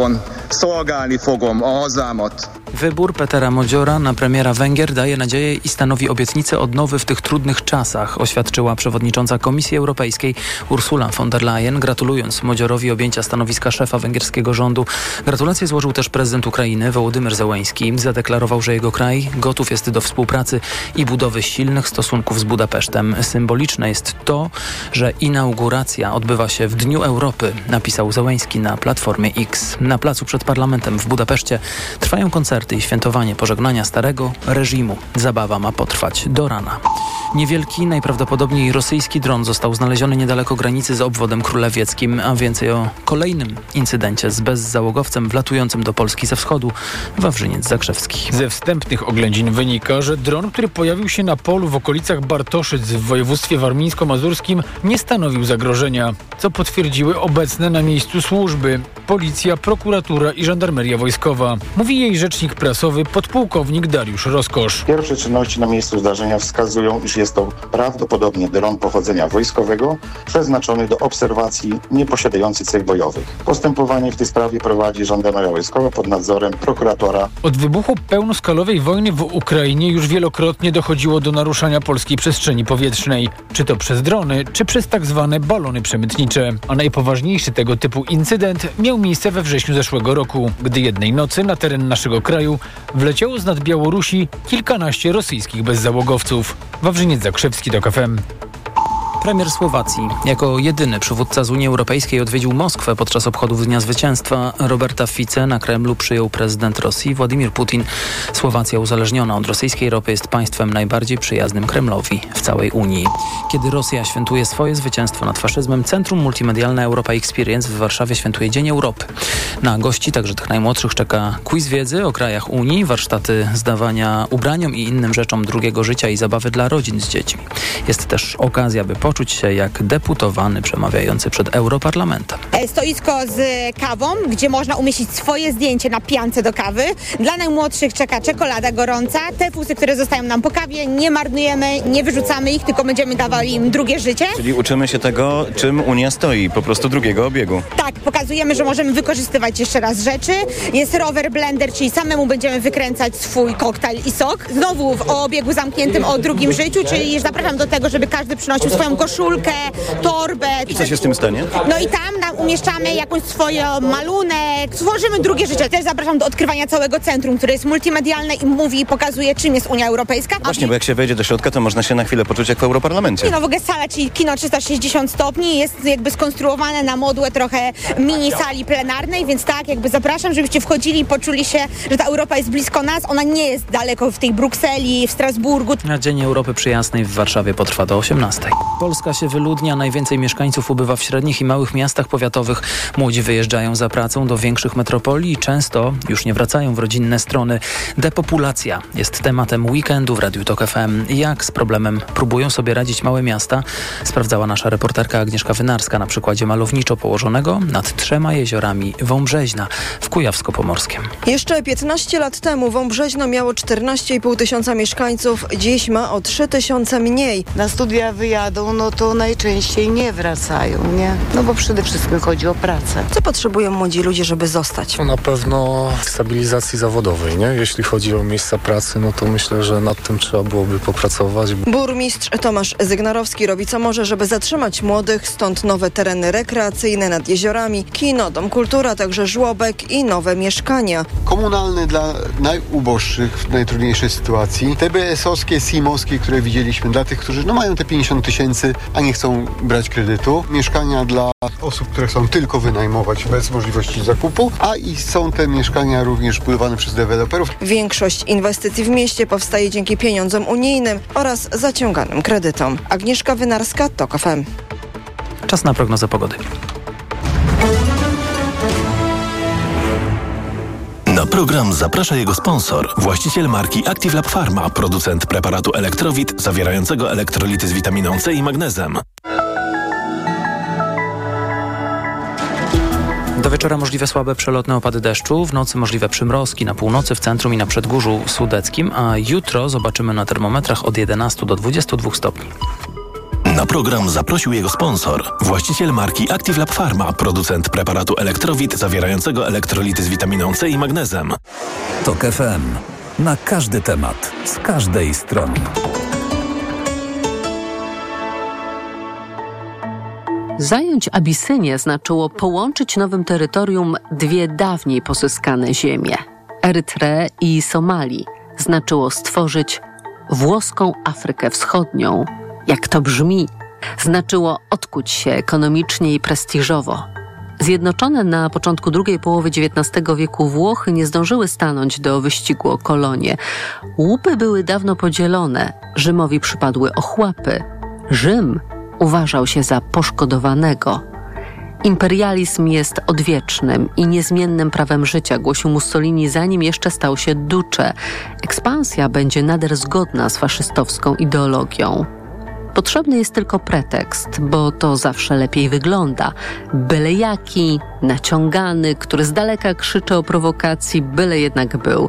Wybór Petera Modziora na premiera Węgier daje nadzieję i stanowi obietnicę odnowy w tych trudnych czasach, oświadczyła przewodnicząca Komisji Europejskiej Ursula von der Leyen, gratulując Modziorowi objęcia stanowiska szefa węgierskiego rządu. Gratulacje złożył też prezydent Ukrainy Wołodymyr Zełenski. Zadeklarował, że jego kraj gotów jest do współpracy i budowy silnych stosunków z Budapesztem. Symboliczne jest to, że inauguracja odbywa się w Dniu Europy, napisał Zełenski na Platformie X. Na placu przed parlamentem w Budapeszcie trwają koncerty i świętowanie pożegnania starego reżimu. Zabawa ma potrwać do rana. Niewielki, najprawdopodobniej rosyjski dron został znaleziony niedaleko granicy z obwodem królewieckim, a więcej o kolejnym incydencie z bezzałogowcem wlatującym do Polski ze wschodu. Wawrzyniec Zakrzewski. Ze wstępnych oględzin wynika, że dron, który pojawił się na polu w okolicach Bartoszyc w województwie warmińsko-mazurskim, nie stanowił zagrożenia, co potwierdziły obecne na miejscu służby. Policja, prokuratura i żandarmeria wojskowa. Mówi jej rzecznik prasowy podpułkownik Dariusz Roskosz. Pierwsze czynności na miejscu zdarzenia wskazują, iż jest to prawdopodobnie dron pochodzenia wojskowego przeznaczony do obserwacji, nieposiadający cech bojowych. Postępowanie w tej sprawie prowadzi żandarmeria wojskowa pod nadzorem prokuratora. Od wybuchu pełnoskalowej wojny w Ukrainie już wielokrotnie dochodziło do naruszania polskiej przestrzeni powietrznej. Czy to przez drony, czy przez tak zwane balony przemytnicze. A najpoważniejszy tego typu incydent miał miejsce we wrześniu zeszłego roku, gdy jednej nocy na teren naszego kraju wleciało z nad Białorusi kilkanaście rosyjskich bezzałogowców. Wawrzyniec Zakrzewski, TOK F M. Premier Słowacji jako jedyny przywódca z Unii Europejskiej odwiedził Moskwę podczas obchodów Dnia Zwycięstwa. Roberta Fice na Kremlu przyjął prezydent Rosji Władimir Putin. Słowacja uzależniona od rosyjskiej ropy jest państwem najbardziej przyjaznym Kremlowi w całej Unii. Kiedy Rosja świętuje swoje zwycięstwo nad faszyzmem, Centrum Multimedialne Europa Experience w Warszawie świętuje Dzień Europy. Na gości, także tych najmłodszych, czeka quiz wiedzy o krajach Unii, warsztaty zdawania ubraniom i innym rzeczom drugiego życia i zabawy dla rodzin z dziećmi. Jest też okazja, by poczuć się jak deputowany przemawiający przed Europarlamentem. Stoisko z kawą, gdzie można umieścić swoje zdjęcie na piance do kawy. Dla najmłodszych czeka czekolada gorąca. Te fusy, które zostają nam po kawie, nie marnujemy, nie wyrzucamy ich, tylko będziemy dawali im drugie życie. Czyli uczymy się tego, czym Unia stoi, po prostu drugiego obiegu. Tak, pokazujemy, że możemy wykorzystywać jeszcze raz rzeczy. Jest rower blender, czyli samemu będziemy wykręcać swój koktajl i sok. Znowu w obiegu zamkniętym o drugim życiu, czyli zapraszam do tego, żeby każdy przynosił swoją koszulkę, torbę. I co się z tym stanie? No i tam nam umieszczamy jakąś swoją malunek, tworzymy drugie życie. Też zapraszam do odkrywania całego centrum, które jest multimedialne i mówi i pokazuje, czym jest Unia Europejska. Właśnie, bo jak się wejdzie do środka, to można się na chwilę poczuć jak w Europarlamencie. No w ogóle sala, czyli kino trzysta sześćdziesiąt stopni, jest jakby skonstruowane na modłę trochę mini sali plenarnej, więc tak, jakby zapraszam, żebyście wchodzili i poczuli się, że ta Europa jest blisko nas. Ona nie jest daleko w tej Brukseli, w Strasburgu. A Dzień Europy Przyjaznej w Warszawie potrwa do osiemnastej. Polska się wyludnia, najwięcej mieszkańców ubywa w średnich i małych miastach powiatowych. Młodzi wyjeżdżają za pracą do większych metropolii i często już nie wracają w rodzinne strony. Depopulacja jest tematem weekendu w Radiu Tok F M. Jak z problemem próbują sobie radzić małe miasta? Sprawdzała nasza reporterka Agnieszka Wynarska na przykładzie malowniczo położonego nad trzema jeziorami Wąbrzeźna w Kujawsko-Pomorskiem. Jeszcze piętnaście lat temu Wąbrzeźno miało czternaście i pół tysiąca mieszkańców, dziś ma o trzy tysiące mniej. Na studia wyjadą, no to najczęściej nie wracają, nie? No bo przede wszystkim chodzi o pracę. Co potrzebują młodzi ludzie, żeby zostać? No na pewno stabilizacji zawodowej, nie? Jeśli chodzi o miejsca pracy, no to myślę, że nad tym trzeba byłoby popracować. Burmistrz Tomasz Zygnarowski robi co może, żeby zatrzymać młodych, stąd nowe tereny rekreacyjne nad jeziorami, kino, dom kultura, także żłobek i nowe mieszkania. Komunalny dla najuboższych w najtrudniejszej sytuacji. T B S-owskie, S I M-owskie, które widzieliśmy dla tych, którzy no, mają te pięćdziesiąt tysięcy, a nie chcą brać kredytu. Mieszkania dla osób, które chcą tylko wynajmować bez możliwości zakupu, a i są te mieszkania również budowane przez deweloperów. Większość inwestycji w mieście powstaje dzięki pieniądzom unijnym oraz zaciąganym kredytom. Agnieszka Wynarska, Tok F M. Czas na prognozę pogody. Na program zaprasza jego sponsor, właściciel marki Active Lab Pharma, producent preparatu Elektrowit zawierającego elektrolity z witaminą C i magnezem. Do wieczora możliwe słabe przelotne opady deszczu, w nocy możliwe przymrozki na północy, w centrum i na przedgórzu sudeckim, a jutro zobaczymy na termometrach od jedenastu do dwudziestu dwóch stopni. Na program zaprosił jego sponsor, właściciel marki Active Lab Pharma, producent preparatu Elektrowit zawierającego elektrolity z witaminą C i magnezem. Tok F M. Na każdy temat, z każdej strony. Zająć Abisynię znaczyło połączyć nowym terytorium dwie dawniej pozyskane ziemie, Erytreę i Somalii. Znaczyło stworzyć włoską Afrykę Wschodnią. Jak to brzmi? Znaczyło odkuć się ekonomicznie i prestiżowo. Zjednoczone na początku drugiej połowy dziewiętnastego wieku Włochy nie zdążyły stanąć do wyścigu o kolonie. Łupy były dawno podzielone, Rzymowi przypadły ochłapy. Rzym uważał się za poszkodowanego. Imperializm jest odwiecznym i niezmiennym prawem życia, głosił Mussolini, zanim jeszcze stał się duce. Ekspansja będzie nader zgodna z faszystowską ideologią. Potrzebny jest tylko pretekst, bo to zawsze lepiej wygląda. Byle jaki, naciągany, który z daleka krzyczy o prowokacji, byle jednak był.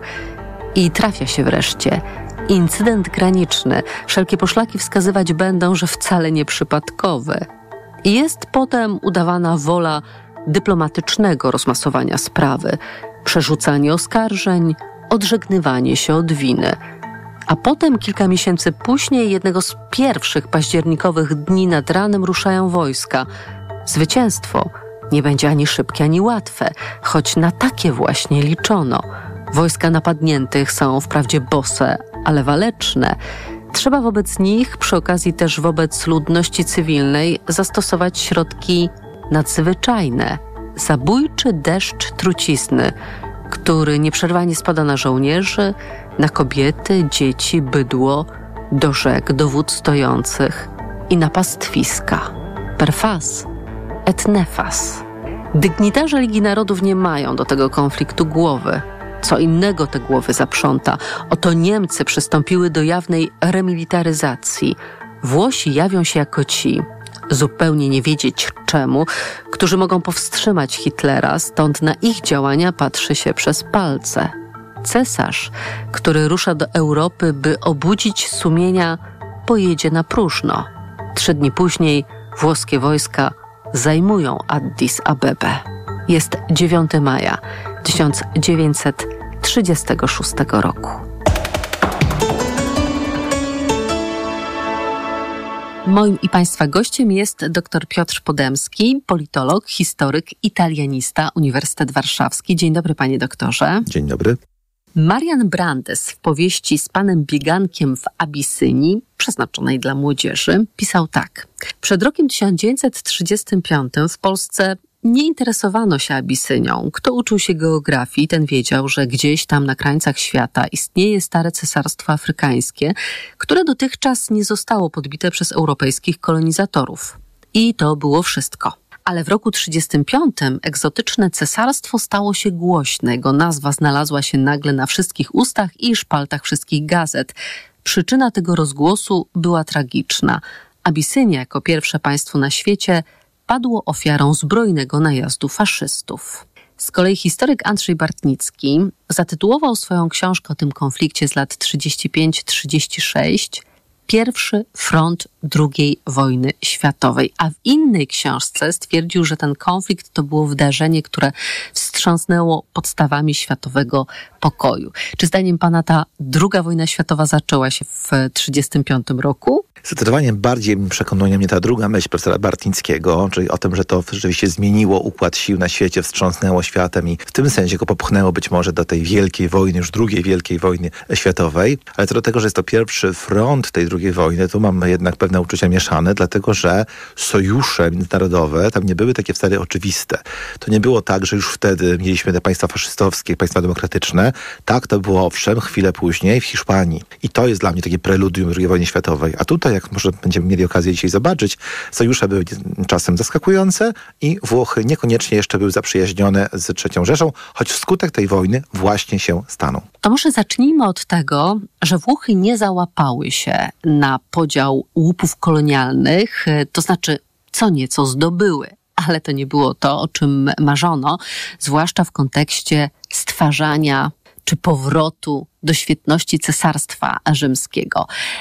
I trafia się wreszcie. Incydent graniczny. Wszelkie poszlaki wskazywać będą, że wcale nie przypadkowy. I jest potem udawana wola dyplomatycznego rozmasowania sprawy, przerzucanie oskarżeń, odżegnywanie się od winy. A potem kilka miesięcy później, jednego z pierwszych październikowych dni nad ranem ruszają wojska. Zwycięstwo nie będzie ani szybkie, ani łatwe, choć na takie właśnie liczono. Wojska napadniętych są wprawdzie bose, ale waleczne. Trzeba wobec nich, przy okazji też wobec ludności cywilnej, zastosować środki nadzwyczajne. Zabójczy deszcz trucizny, który nieprzerwanie spada na żołnierzy, na kobiety, dzieci, bydło, do rzek, do wód stojących i na pastwiska. Per fas et nefas. Dygnitarze Ligi Narodów nie mają do tego konfliktu głowy. Co innego te głowy zaprząta. Oto Niemcy przystąpiły do jawnej remilitaryzacji. Włosi jawią się jako ci, zupełnie nie wiedzieć czemu, którzy mogą powstrzymać Hitlera, stąd na ich działania patrzy się przez palce. Cesarz, który rusza do Europy, by obudzić sumienia, pojedzie na próżno. Trzy dni później włoskie wojska zajmują Addis Abebę. Jest dziewiątego maja tysiąc dziewięćset trzydziestego szóstego roku. Moim i Państwa gościem jest dr Piotr Podemski, politolog, historyk, italianista, Uniwersytet Warszawski. Dzień dobry, panie doktorze. Dzień dobry. Marian Brandes w powieści Z panem biegankiem w Abisynii, przeznaczonej dla młodzieży, pisał tak. Przed rokiem tysiąc dziewięćset trzydziestym piątym w Polsce nie interesowano się Abisynią. Kto uczył się geografii, ten wiedział, że gdzieś tam na krańcach świata istnieje stare cesarstwo afrykańskie, które dotychczas nie zostało podbite przez europejskich kolonizatorów. I to było wszystko. Ale w roku trzydziestym piątym egzotyczne cesarstwo stało się głośne. Jego nazwa znalazła się nagle na wszystkich ustach i szpaltach wszystkich gazet. Przyczyna tego rozgłosu była tragiczna. Abisynia jako pierwsze państwo na świecie padło ofiarą zbrojnego najazdu faszystów. Z kolei historyk Andrzej Bartnicki zatytułował swoją książkę o tym konflikcie z lat trzydziestego piątego do trzydziestego szóstego Pierwszy front drugiej wojny światowej, a w innej książce stwierdził, że ten konflikt to było wydarzenie, które wstrząsnęło podstawami światowego pokoju. Czy zdaniem pana ta druga wojna światowa zaczęła się w trzydziestym piątym roku? Zdecydowanie bardziej przekonuje mnie ta druga myśl profesora Bartnickiego, czyli o tym, że to rzeczywiście zmieniło układ sił na świecie, wstrząsnęło światem i w tym sensie go popchnęło być może do tej wielkiej wojny, już drugiej wielkiej wojny światowej. Ale co do tego, że jest to pierwszy front tej drugiej wojny, tu mamy jednak pewne uczucia mieszane, dlatego że sojusze międzynarodowe tam nie były takie wcale oczywiste. To nie było tak, że już wtedy mieliśmy te państwa faszystowskie, państwa demokratyczne. Tak, to było owszem chwilę później w Hiszpanii. I to jest dla mnie takie preludium drugiej wojny światowej. A tutaj, jak może będziemy mieli okazję dzisiaj zobaczyć, sojusze były czasem zaskakujące i Włochy niekoniecznie jeszcze były zaprzyjaźnione z trzecią Rzeszą, choć wskutek tej wojny właśnie się staną. To może zacznijmy od tego, że Włochy nie załapały się na podział łupów kolonialnych, to znaczy co nieco zdobyły, ale to nie było to, o czym marzono, zwłaszcza w kontekście stwarzania czy powrotu do świetności Cesarstwa Rzymskiego.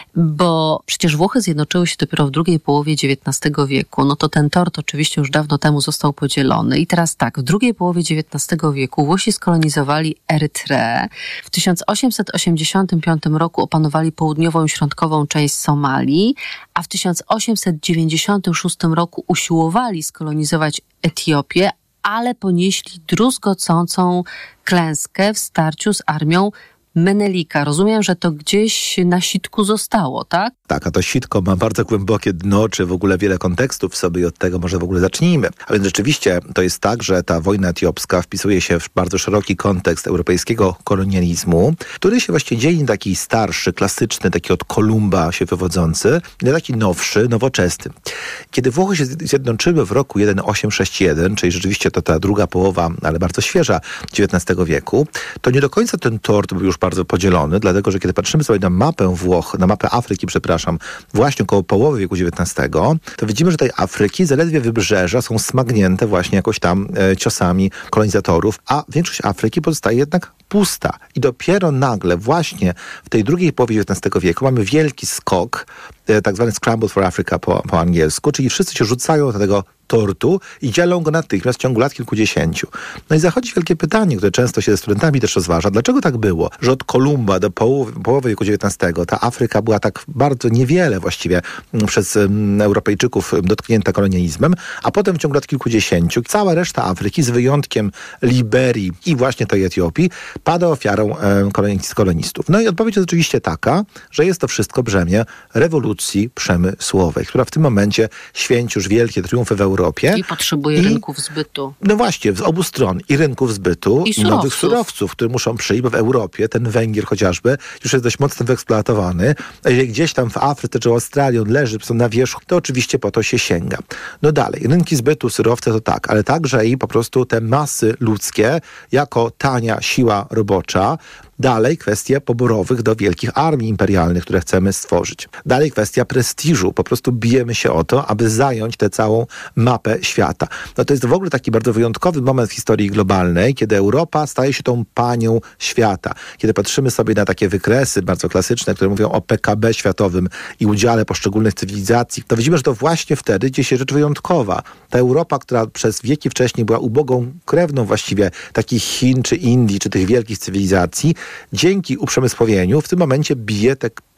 Bo przecież Włochy zjednoczyły się dopiero w drugiej połowie dziewiętnastego wieku. No to ten tort oczywiście już dawno temu został podzielony. I teraz tak, w drugiej połowie dziewiętnastego wieku Włosi skolonizowali Erytreę. W tysiąc osiemset osiemdziesiątym piątym roku opanowali południową i środkową część Somalii, a w tysiąc osiemset dziewięćdziesiątym szóstym roku usiłowali skolonizować Etiopię, ale ponieśli druzgocącą klęskę w starciu z armią Menelika. Rozumiem, że to gdzieś na sitku zostało, tak? Tak, a to sitko ma bardzo głębokie dno, czy w ogóle wiele kontekstów w sobie i od tego może w ogóle zacznijmy. A więc rzeczywiście to jest tak, że ta wojna etiopska wpisuje się w bardzo szeroki kontekst europejskiego kolonializmu, który się właściwie dzieli na taki starszy, klasyczny, taki od Kolumba się wywodzący, i na taki nowszy, nowoczesny. Kiedy Włochy się zjednoczyły w roku tysiąc osiemset sześćdziesiątym pierwszym, czyli rzeczywiście to ta druga połowa, ale bardzo świeża dziewiętnastego wieku, to nie do końca ten tort był już bardzo podzielony, dlatego że kiedy patrzymy sobie na mapę Włoch, na mapę Afryki, przepraszam, właśnie około połowy wieku dziewiętnastego, to widzimy, że tej Afryki zaledwie wybrzeża są smagnięte właśnie jakoś tam e, ciosami kolonizatorów, a większość Afryki pozostaje jednak pusta. I dopiero nagle właśnie w tej drugiej połowie dziewiętnastego wieku mamy wielki skok, e, tak zwany Scramble for Africa po, po angielsku, czyli wszyscy się rzucają do tego tortu i dzielą go natychmiast w ciągu lat kilkudziesięciu. No i zachodzi wielkie pytanie, które często się ze studentami też rozważa. Dlaczego tak było, że od Kolumba do połowy, połowy wieku dziewiętnastego ta Afryka była tak bardzo niewiele właściwie przez um, Europejczyków dotknięta kolonializmem, a potem w ciągu lat kilkudziesięciu cała reszta Afryki, z wyjątkiem Liberii i właśnie tej Etiopii, pada ofiarą um, kolonistów. No i odpowiedź jest oczywiście taka, że jest to wszystko brzemię rewolucji przemysłowej, która w tym momencie święci już wielkie triumfy w Europie. I potrzebuje I, rynków zbytu. No właśnie, z obu stron. I rynków zbytu, i, i nowych surowców, które muszą przyjść, bo w Europie ten węgiel chociażby już jest dość mocno wyeksploatowany. A jeżeli gdzieś tam w Afryce czy Australii on leży na wierzchu, to oczywiście po to się sięga. No dalej, rynki zbytu, surowce to tak, ale także i po prostu te masy ludzkie jako tania siła robocza. Dalej kwestia poborowych do wielkich armii imperialnych, które chcemy stworzyć. Dalej kwestia prestiżu. Po prostu bijemy się o to, aby zająć tę całą mapę świata. No to jest w ogóle taki bardzo wyjątkowy moment w historii globalnej, kiedy Europa staje się tą panią świata. Kiedy patrzymy sobie na takie wykresy bardzo klasyczne, które mówią o P K B światowym i udziale poszczególnych cywilizacji, to widzimy, że to właśnie wtedy dzieje się rzecz wyjątkowa. Ta Europa, która przez wieki wcześniej była ubogą krewną właściwie takich Chin, czy Indii, czy tych wielkich cywilizacji, dzięki uprzemysłowieniu w tym momencie bije te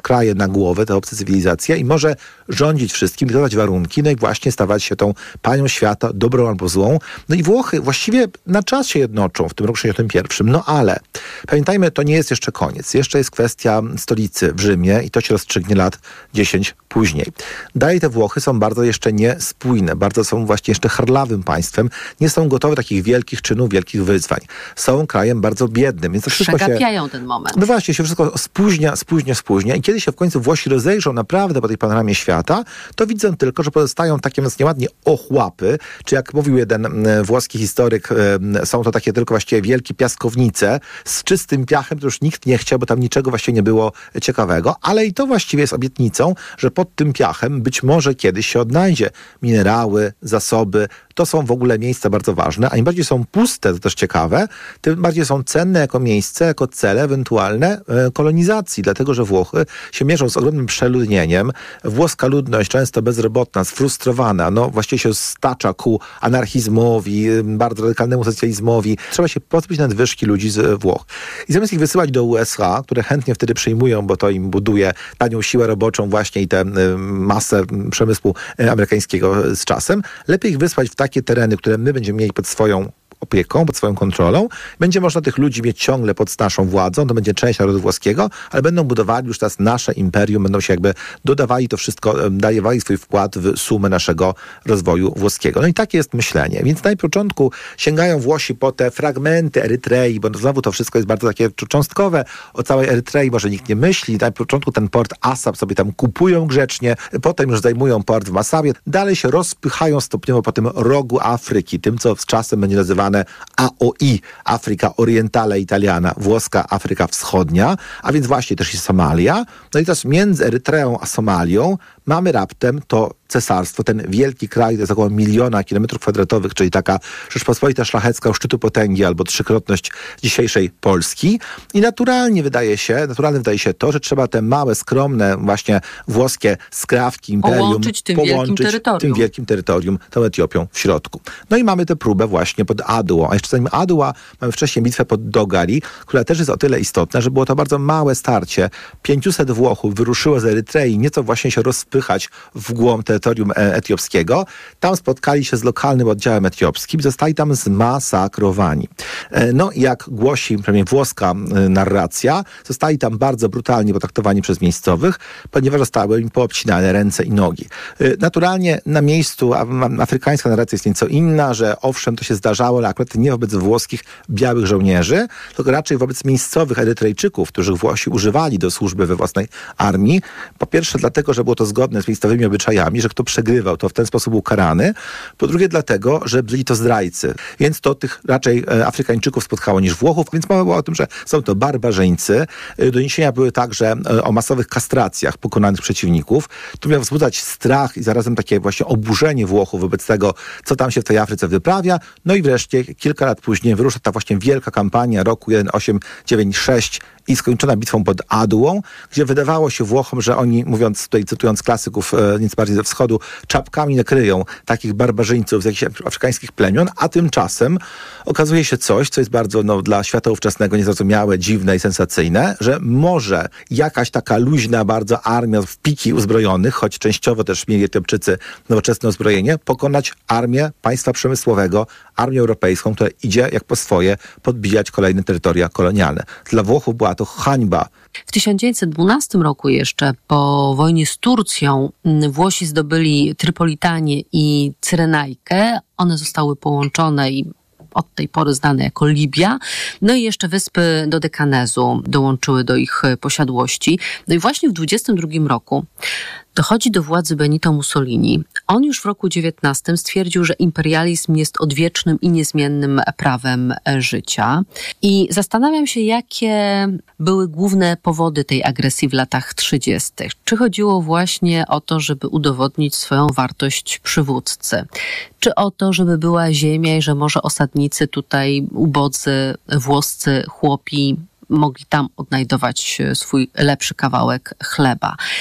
kraje na głowę, te obce cywilizacje i może rządzić wszystkim, dyktować warunki, no i właśnie stawać się tą panią świata, dobrą albo złą. No i Włochy właściwie na czas się jednoczą w tym roku sześćdziesiątym pierwszym. No ale pamiętajmy, to nie jest jeszcze koniec. Jeszcze jest kwestia stolicy w Rzymie i to się rozstrzygnie lat dziesięć później. Dalej te Włochy są bardzo jeszcze niespójne, bardzo są właśnie jeszcze harlawym państwem, nie są gotowe do takich wielkich czynów, wielkich wyzwań. Są krajem bardzo biednym, więc to wszystko się... Przegapiają ten moment. No właśnie, się wszystko spóźnia, spóźnia, spóźnia i kiedy się w końcu Włosi rozejrzą naprawdę po tej panoramie świata, to widzą tylko, że pozostają takie nas nieładnie ochłapy, czy jak mówił jeden włoski historyk, są to takie tylko właściwie wielkie piaskownice z czystym piachem, to już nikt nie chciał, bo tam niczego właściwie nie było ciekawego, ale i to właściwie jest obietnicą, że pod tym piachem być może kiedyś się odnajdzie minerały, zasoby. To są w ogóle miejsca bardzo ważne, a im bardziej są puste, to też ciekawe, tym bardziej są cenne jako miejsce, jako cele ewentualne e, kolonizacji, dlatego że Włochy się mierzą z ogromnym przeludnieniem. Włoska ludność, często bezrobotna, sfrustrowana, no właściwie się stacza ku anarchizmowi, bardzo radykalnemu socjalizmowi. Trzeba się pozbyć nadwyżki ludzi z Włoch. I zamiast ich wysyłać do U S A, które chętnie wtedy przyjmują, bo to im buduje tanią siłę roboczą właśnie i tę masę przemysłu amerykańskiego z czasem, lepiej ich wysłać w takie tereny, które my będziemy mieli pod swoją opieką, pod swoją kontrolą. Będzie można tych ludzi mieć ciągle pod naszą władzą, to będzie część narodu włoskiego, ale będą budowali już teraz nasze imperium, będą się jakby dodawali to wszystko, dawali swój wkład w sumę naszego rozwoju włoskiego. No i takie jest myślenie. Więc na początku sięgają Włosi po te fragmenty Erytrei, bo znowu to wszystko jest bardzo takie cząstkowe. O całej Erytrei może nikt nie myśli. Na początku ten port Assab sobie tam kupują grzecznie, potem już zajmują port w Massawie. Dalej się rozpychają stopniowo po tym rogu Afryki, tym co z czasem będzie nazywane A O I, Afryka Orientale Italiana, włoska Afryka Wschodnia, a więc właśnie też i Somalia. No i teraz między Erytreą a Somalią mamy raptem to cesarstwo, ten wielki kraj, to jest około miliona kilometrów kwadratowych, czyli taka Rzeczpospolita szlachecka u szczytu potęgi albo trzykrotność dzisiejszej Polski. I naturalnie wydaje się, naturalne wydaje się to, że trzeba te małe, skromne właśnie włoskie skrawki, imperium połączyć tym połączyć wielkim terytorium. tym wielkim terytorium, tą Etiopią w środku. No i mamy tę próbę właśnie pod Aduą. A jeszcze zanim Adua, mamy wcześniej bitwę pod Dogali, która też jest o tyle istotna, że było to bardzo małe starcie. pięciuset Włochów wyruszyło z Erytrei, nieco właśnie się rozpychać w głąb terytorium etiopskiego. Tam spotkali się z lokalnym oddziałem etiopskim, zostali tam zmasakrowani. No jak głosi przynajmniej włoska narracja, zostali tam bardzo brutalnie potraktowani przez miejscowych, ponieważ zostały im poobcinane ręce i nogi. Naturalnie na miejscu afrykańska narracja jest nieco inna, że owszem, to się zdarzało, ale akurat nie wobec włoskich białych żołnierzy, tylko raczej wobec miejscowych Erytrejczyków, których Włosi używali do służby we własnej armii. Po pierwsze dlatego, że było to zgodne z miejscowymi obyczajami, że kto przegrywał, to w ten sposób był karany. Po drugie dlatego, że byli to zdrajcy. Więc to tych raczej Afrykańczyków spotkało niż Włochów, więc mowa była o tym, że są to barbarzyńcy. Doniesienia były także o masowych kastracjach pokonanych przeciwników. To miało wzbudzać strach i zarazem takie właśnie oburzenie Włochów wobec tego, co tam się w tej Afryce wyprawia. No i wreszcie kilka lat później wyrusza ta właśnie wielka kampania roku tysiąc osiemset dziewięćdziesiąt sześć i skończona bitwą pod Aduą, gdzie wydawało się Włochom, że oni, mówiąc tutaj, cytując klasyków e, nieco bardziej ze wschodu, czapkami nakryją takich barbarzyńców z jakichś afrykańskich plemion, a tymczasem okazuje się coś, co jest bardzo no, dla świata ówczesnego niezrozumiałe, dziwne i sensacyjne, że może jakaś taka luźna bardzo armia w piki uzbrojonych, choć częściowo też mieli Etiopczycy nowoczesne uzbrojenie, pokonać armię państwa przemysłowego, armię europejską, która idzie jak po swoje podbijać kolejne terytoria kolonialne. Dla Włochów była to hańba. W tysiąc dziewięćset dwunastym roku jeszcze, po wojnie z Turcją, Włosi zdobyli Trypolitanię i Cyrenajkę. One zostały połączone i od tej pory znane jako Libia. No i jeszcze wyspy Dodekanezu dołączyły do ich posiadłości. No i właśnie w dwudziestym drugim roku dochodzi do władzy Benito Mussolini. On już w roku dziewiętnastym stwierdził, że imperializm jest odwiecznym i niezmiennym prawem życia. I zastanawiam się, jakie były główne powody tej agresji w latach trzydziestych. Czy chodziło właśnie o to, żeby udowodnić swoją wartość przywódcy? Czy o to, żeby była ziemia i że może osadnicy tutaj, ubodzy, włoscy chłopi mogli tam odnajdować swój lepszy kawałek chleba?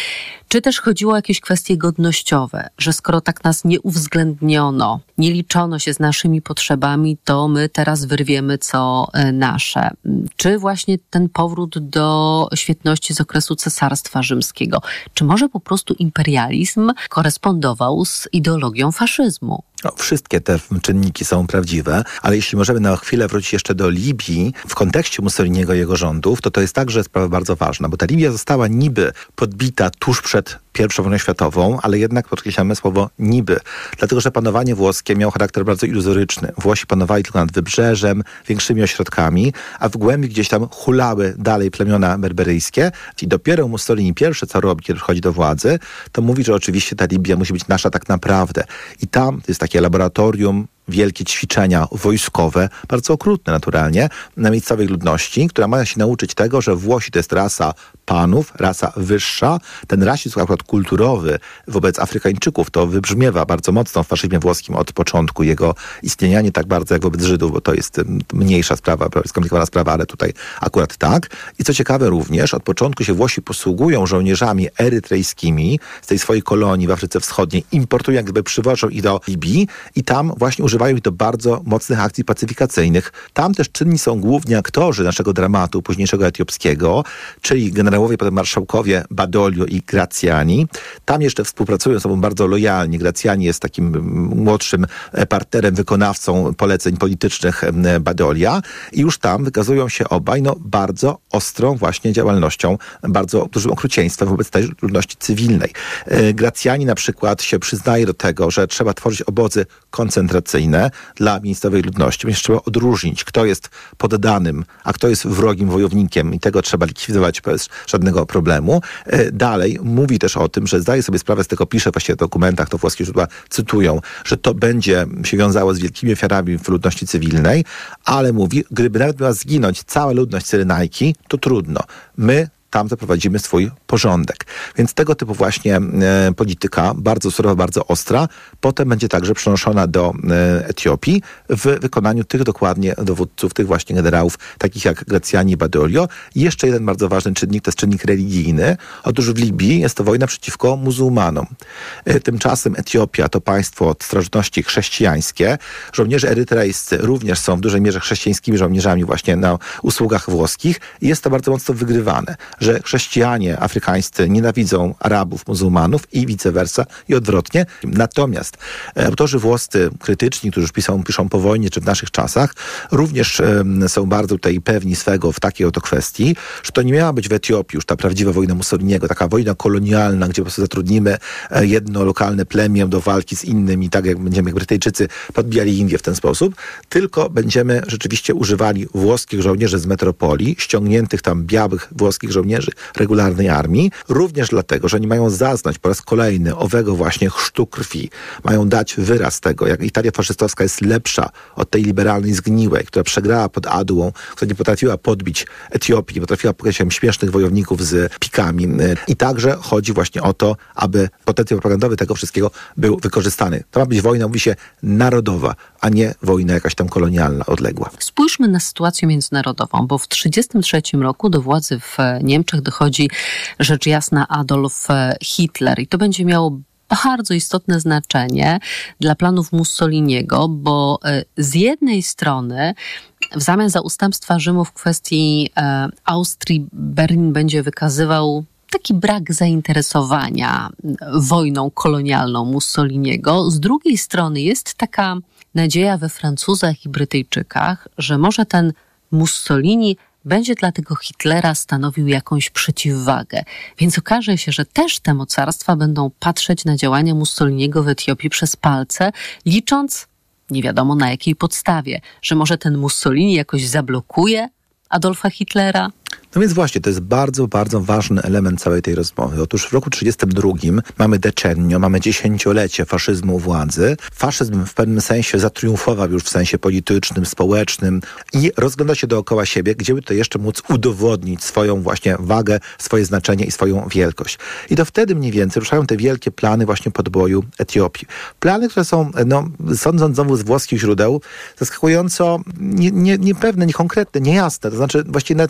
Czy też chodziło o jakieś kwestie godnościowe, że skoro tak nas nie uwzględniono, nie liczono się z naszymi potrzebami, to my teraz wyrwiemy co nasze. Czy właśnie ten powrót do świetności z okresu Cesarstwa Rzymskiego, czy może po prostu imperializm korespondował z ideologią faszyzmu? No, wszystkie te czynniki są prawdziwe, ale jeśli możemy na chwilę wrócić jeszcze do Libii w kontekście Mussoliniego i jego rządów, to to jest także sprawa bardzo ważna, bo ta Libia została niby podbita tuż przed pierwszą wojną światową, ale jednak podkreślamy słowo niby, dlatego że panowanie włoskie miało charakter bardzo iluzoryczny. Włosi panowali tylko nad wybrzeżem, większymi ośrodkami, a w głębi gdzieś tam hulały dalej plemiona berberyjskie i dopiero Mussolini pierwsze co robi, kiedy przychodzi do władzy, to mówi, że oczywiście ta Libia musi być nasza tak naprawdę. I tam to jest takie laboratorium, wielkie ćwiczenia wojskowe, bardzo okrutne naturalnie, na miejscowej ludności, która ma się nauczyć tego, że Włosi to jest rasa panów, rasa wyższa. Ten rasizm akurat kulturowy wobec Afrykańczyków to wybrzmiewa bardzo mocno w faszyzmie włoskim od początku jego istnienia, nie tak bardzo jak wobec Żydów, bo to jest mniejsza sprawa, skomplikowana sprawa, ale tutaj akurat tak. I co ciekawe również, od początku się Włosi posługują żołnierzami erytrejskimi z tej swojej kolonii w Afryce Wschodniej, importują, jak gdyby przywożą ich do Libii i tam właśnie używają ich do bardzo mocnych akcji pacyfikacyjnych. Tam też czynni są głównie aktorzy naszego dramatu późniejszego etiopskiego, czyli generałowie, potem marszałkowie Badoglio i Graziani. Tam jeszcze współpracują ze sobą bardzo lojalnie. Graziani jest takim młodszym partnerem, wykonawcą poleceń politycznych Badoglia i już tam wykazują się obaj no, bardzo ostrą właśnie działalnością, bardzo dużym okrucieństwem wobec tej ludności cywilnej. Graziani na przykład się przyznaje do tego, że trzeba tworzyć obozy koncentracyjne dla miejscowej ludności, więc trzeba odróżnić, kto jest poddanym, a kto jest wrogim wojownikiem i tego trzeba likwidować bez żadnego problemu. Dalej mówi też o tym, że zdaje sobie sprawę, z tego pisze właśnie w dokumentach, to włoskie źródła cytują, że to będzie się wiązało z wielkimi ofiarami w ludności cywilnej, ale mówi, gdyby nawet miała zginąć cała ludność Cyrenajki, to trudno. My tam zaprowadzimy swój porządek. Więc tego typu właśnie e, polityka, bardzo surowa, bardzo ostra, potem będzie także przenoszona do e, Etiopii w wykonaniu tych dokładnie dowódców, tych właśnie generałów, takich jak Graziani i Badoglio. I jeszcze jeden bardzo ważny czynnik, to jest czynnik religijny. Otóż w Libii jest to wojna przeciwko muzułmanom. E, tymczasem Etiopia to państwo od starożytności chrześcijańskie. Żołnierze erytrejscy również są w dużej mierze chrześcijańskimi żołnierzami właśnie na usługach włoskich i jest to bardzo mocno wygrywane, że chrześcijanie afrykańscy nienawidzą Arabów, muzułmanów i vice versa i odwrotnie. Natomiast autorzy włoscy krytyczni, którzy piszą, piszą po wojnie czy w naszych czasach, również um, są bardzo tutaj pewni swego w takiej oto kwestii, że to nie miała być w Etiopii już ta prawdziwa wojna Mussoliniego, taka wojna kolonialna, gdzie po prostu zatrudnimy jedno lokalne plemię do walki z innymi, tak jak będziemy, jak Brytyjczycy podbijali Indię w ten sposób, tylko będziemy rzeczywiście używali włoskich żołnierzy z metropolii, ściągniętych tam białych włoskich żołnierzy regularnej armii, również dlatego, że oni mają zaznać po raz kolejny owego właśnie chrztu krwi. Mają dać wyraz tego, jak Italia faszystowska jest lepsza od tej liberalnej zgniłej, która przegrała pod Adułą, która nie potrafiła podbić Etiopii, nie potrafiła pokazać śmiesznych wojowników z pikami. I także chodzi właśnie o to, aby potencjał propagandowy tego wszystkiego był wykorzystany. To ma być wojna, mówi się, narodowa, a nie wojna jakaś tam kolonialna, odległa. Spójrzmy na sytuację międzynarodową, bo w tysiąc dziewięćset trzydziestym trzecim roku do władzy w Niemczech dochodzi rzecz jasna Adolf Hitler i to będzie miało bardzo istotne znaczenie dla planów Mussoliniego, bo z jednej strony w zamian za ustępstwa Rzymu w kwestii Austrii Berlin będzie wykazywał taki brak zainteresowania wojną kolonialną Mussoliniego. Z drugiej strony jest taka nadzieja we Francuzach i Brytyjczykach, że może ten Mussolini będzie dla tego Hitlera stanowił jakąś przeciwwagę. Więc okaże się, że też te mocarstwa będą patrzeć na działania Mussoliniego w Etiopii przez palce, licząc, nie wiadomo na jakiej podstawie, że może ten Mussolini jakoś zablokuje Adolfa Hitlera. No więc właśnie, to jest bardzo, bardzo ważny element całej tej rozmowy. Otóż w roku tysiąc dziewięćset trzydziestym drugim mamy decennio, mamy dziesięciolecie faszyzmu u władzy. Faszyzm w pewnym sensie zatriumfował już w sensie politycznym, społecznym i rozgląda się dookoła siebie, gdzie by to jeszcze móc udowodnić swoją właśnie wagę, swoje znaczenie i swoją wielkość. I to wtedy mniej więcej ruszają te wielkie plany właśnie podboju Etiopii. Plany, które są, no, sądząc znowu z włoskich źródeł, zaskakująco nie, nie, niepewne, niekonkretne, niejasne. To znaczy właściwie nawet nie ma takiej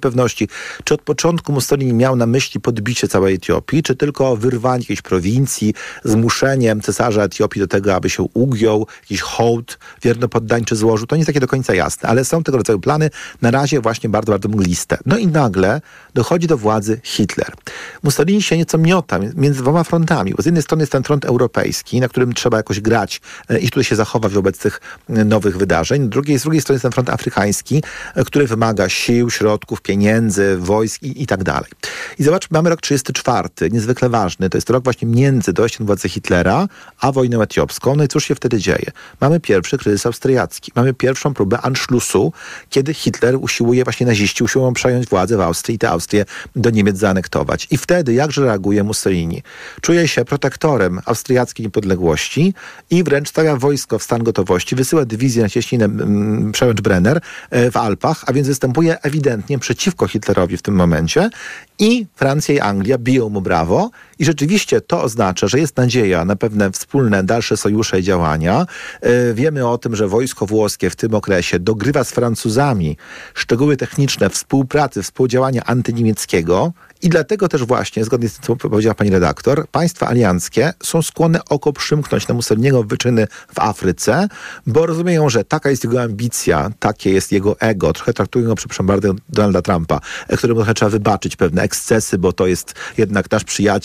pewności, czy od początku Mussolini miał na myśli podbicie całej Etiopii, czy tylko wyrwanie jakiejś prowincji, zmuszeniem cesarza Etiopii do tego, aby się ugiął, jakiś hołd wiernopoddańczy złożył. To nie jest takie do końca jasne, ale są tego rodzaju plany, na razie właśnie bardzo, bardzo mgliste. No i nagle dochodzi do władzy Hitler. Mussolini się nieco miota między dwoma frontami, bo z jednej strony jest ten front europejski, na którym trzeba jakoś grać i tutaj się zachować wobec tych nowych wydarzeń. Z drugiej, z drugiej strony jest ten front afrykański, który wymaga sił, środków, pieniędzy, wojsk i, i tak dalej. I zobacz, mamy rok trzydziesty czwarty, niezwykle ważny. To jest rok właśnie między dojściem do władzy Hitlera, a wojną etiopską. No i cóż się wtedy dzieje? Mamy pierwszy kryzys austriacki. Mamy pierwszą próbę Anschlussu, kiedy Hitler usiłuje, właśnie naziści usiłują przejąć władzę w Austrii i tę Austrię do Niemiec zaanektować. I wtedy jakże reaguje Mussolini? Czuje się protektorem austriackiej niepodległości i wręcz stawia wojsko w stan gotowości, wysyła dywizję na cieśninę mm, Przełęcz-Brenner e, w Alpach, a więc występuje ewidentnie przeciwko Hitlerowi w tym momencie i Francja i Anglia biją mu brawo i rzeczywiście to oznacza, że jest nadzieja na pewne wspólne dalsze sojusze i działania. E, wiemy o tym, że wojsko włoskie w tym okresie dogrywa z Francuzami szczegóły techniczne współpracy, współdziałania antyniemieckiego i dlatego też właśnie, zgodnie z tym, co powiedziała pani redaktor, państwa alianckie są skłonne oko przymknąć na Mussoliniego wyczyny w Afryce, bo rozumieją, że taka jest jego ambicja, takie jest jego ego. Trochę traktują go, przepraszam bardzo, Donalda Trumpa, któremu trochę trzeba wybaczyć pewne ekscesy, bo to jest jednak nasz przyjaciel,